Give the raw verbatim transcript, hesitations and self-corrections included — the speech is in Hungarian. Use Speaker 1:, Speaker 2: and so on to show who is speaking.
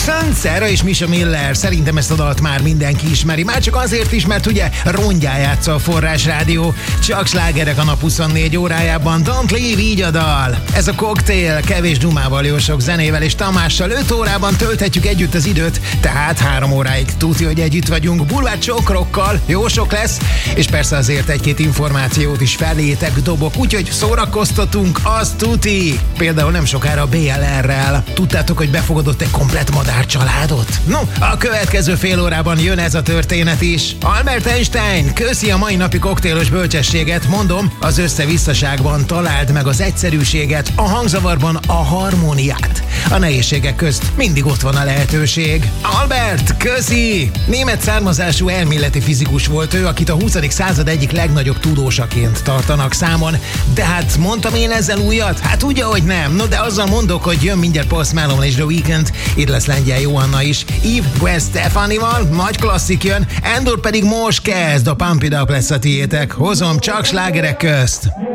Speaker 1: Jackson, Sarah és Misha Miller. Szerintem ezt a dalt már mindenki ismeri. Már csak azért is, mert ugye rongyá játsza a Forrás Rádió. Csak slágerek a nap huszonnégy órájában. Don't leave, így a dal. Ez a koktél, kevés dumával, jó sok zenével és Tamással. öt órában tölthetjük együtt az időt, tehát három óráig tudja, hogy együtt vagyunk. Bulvár csokrokkal, jó sok lesz, és persze azért egy-két információt is felétek dobok, úgyhogy szórakoztatunk, az tuti. Például nem sokára bé el er-rel. Tudtátok, hogy befogadott egy komplett madárcsaládot? No, a következő fél órában jön ez a történet is. Albert Einstein, köszi a mai napi koktélos bölcsességet, mondom, az összevisszaságban találd meg az egyszerűséget, a hangzavarban a harmóniát. A nehézségek közt mindig ott van a lehetőség. Albert, köszi! Német származású elméleti fizikus volt ő, akit a huszadik század egyik legnagyobb tudósaként tartanak számon. De hát mondtam én ezzel újat? Hát ugye, hogy nem. No, de azzal mondok, hogy jön mindjárt Post Malone és The Weeknd, itt lesz Lengyel Johanna is, Eve Gwen Stefanival, nagy klasszik jön, Endor pedig most kezd, a Pump It Up lesz a tiétek. Hozom csak slágerek közt.